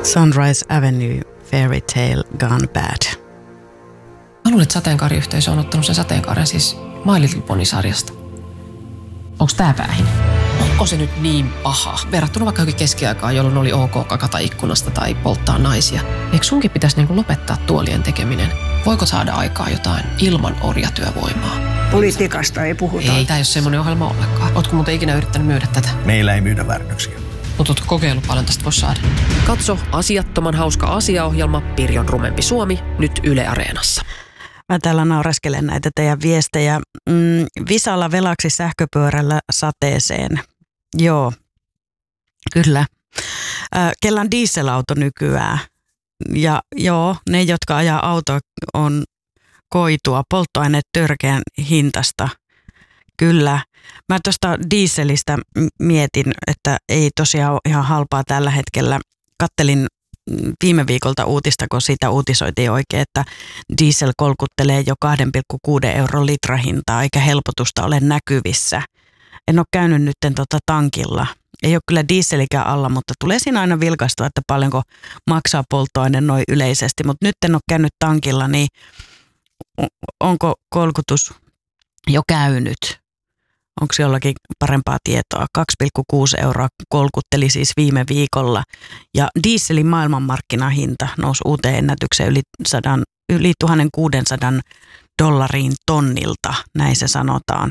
Sunrise Avenue, Fairy Tale Gone Bad. Mä luulen, että sateenkaariyhteisö on ottanut sen sateenkaaren siis My Little Pony-sarjasta. Onko tää päähin? Onko se nyt niin paha? Verrattuna vaikka johonkin keskiaikaan, jolloin oli ok kakata ikkunasta tai polttaa naisia. Eikö sunkin pitäisi lopettaa tuolien tekeminen? Voiko saada aikaa jotain ilman orjatyövoimaa? Politiikasta ei puhuta. Ei, tää ei ole semmoinen ohjelma ollenkaan. Ootko muuten ikinä yrittänyt myydä tätä? Meillä ei myydä väärennöksiä. Mutta ootko kokeillut paljon tästä voisi saada? Katso asiattoman hauska asiaohjelma Pirjon rumempi Suomi nyt Yle Areenassa. Mä täällä naureskelen näitä teidän viestejä. Visalla velaksi sähköpyörällä sateeseen. Joo, kyllä. Kellan dieselauto nykyään. Ja joo, ne, jotka ajaa autoa, on koitua polttoaineet törkeän hintasta. Kyllä. Mä tuosta dieselistä mietin, että ei tosiaan ole ihan halpaa tällä hetkellä. Kattelin viime viikolta uutista, kun siitä uutisoitiin oikein, että diesel kolkuttelee jo 2,6 € litrahintaa, eikä helpotusta ole näkyvissä. En ole käynyt nyt tankilla. Ei ole kyllä dieselikään alla, mutta tulee siinä aina vilkastua, että paljonko maksaa polttoaine noin yleisesti. Mutta nyt en ole käynyt tankilla, niin onko kolkutus jo käynyt? Onko jollakin parempaa tietoa? 2,6 € kolkutteli siis viime viikolla. Ja dieselin maailmanmarkkinahinta nousi uuteen ennätykseen yli $1,600 tonnilta, näin se sanotaan.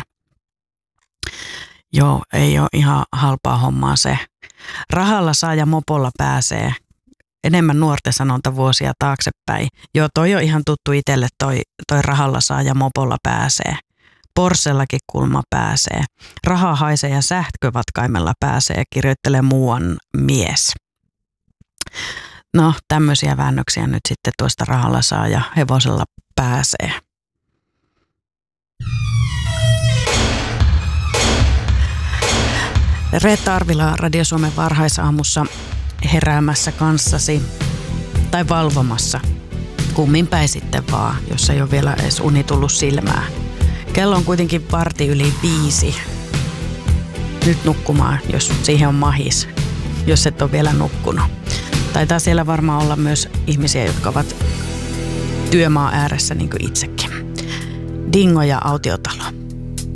Joo, ei ole ihan halpaa hommaa se. Rahalla saa ja mopolla pääsee. Enemmän nuorten sanonta vuosia taaksepäin. Joo, toi on ihan tuttu itselle, toi rahalla saa ja mopolla pääsee. Porschellakin kulma pääsee. Raha haisee ja sähkövatkaimella pääsee, kirjoittelee muuan mies. No, tämmöisiä väännöksiä nyt sitten tuosta rahalla saa ja hevosella pääsee. Reetta Arvila Radio Suomen varhaisaamussa heräämässä kanssasi tai valvomassa. Kummin päin sitten vaan, jos ei ole vielä edes uni tullut silmään. Kello on kuitenkin 4:45. Nyt nukkumaan, jos siihen on mahis, jos et ole vielä nukkunut. Taitaa siellä varmaan olla myös ihmisiä, jotka ovat työmaa ääressä niin kuin itsekin. Dingo ja Autiotalo.